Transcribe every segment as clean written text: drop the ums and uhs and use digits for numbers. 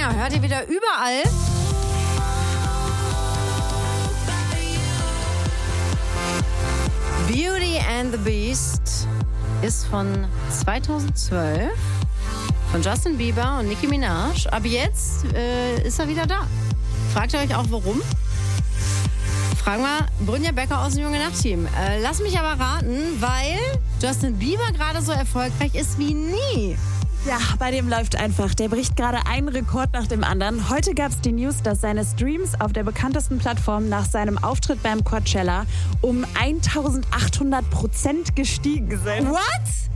Ja, hört ihr wieder überall. Beauty and the Beast ist von 2012 von Justin Bieber und Nicki Minaj. Aber jetzt ist er wieder da. Fragt ihr euch auch, warum? Fragen wir Brynja Becker aus dem Junge Nacht-Team. Lass mich aber raten, weil Justin Bieber gerade so erfolgreich ist wie nie. Ja, bei dem läuft einfach. Der bricht gerade einen Rekord nach dem anderen. Heute gab es die News, dass seine Streams auf der bekanntesten Plattform nach seinem Auftritt beim Coachella um 1800% gestiegen sind. What?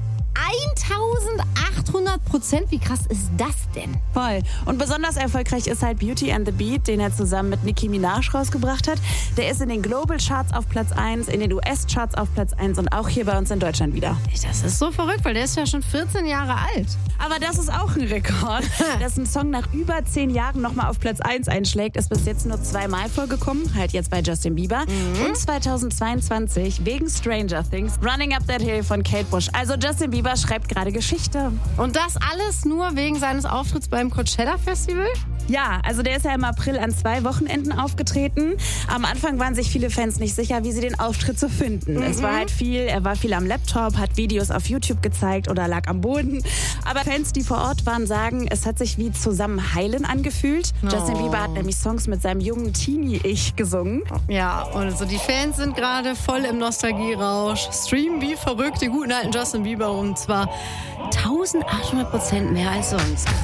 1800%? Wie krass ist das denn? Voll. Und besonders erfolgreich ist halt Beauty and the Beat, den er zusammen mit Nicki Minaj rausgebracht hat. Der ist in den Global Charts auf Platz 1, in den US-Charts auf Platz 1 und auch hier bei uns in Deutschland wieder. Das ist so verrückt, weil der ist ja schon 14 Jahre alt. Aber das ist auch ein Rekord. Dass ein Song nach über 10 Jahren nochmal auf Platz 1 einschlägt, ist bis jetzt nur 2-mal vorgekommen. Halt jetzt bei Justin Bieber. Und 2022 wegen Stranger Things, Running Up That Hill von Kate Bush. Also Justin Bieber schreibt gerade Geschichte. Und das alles nur wegen seines Auftritts beim Coachella Festival? Ja, also der ist ja im April an 2 Wochenenden aufgetreten. Am Anfang waren sich viele Fans nicht sicher, wie sie den Auftritt so finden. Es war halt er war viel am Laptop, hat Videos auf YouTube gezeigt oder lag am Boden. Aber Fans, die vor Ort waren, sagen, es hat sich wie zusammen heilen angefühlt. Justin Bieber hat nämlich Songs mit seinem jungen Teenie-Ich gesungen. Ja, und so die Fans sind gerade voll im Nostalgierausch. Streamen wie verrückt den guten alten Justin Bieber und zwar 1800% mehr als sonst.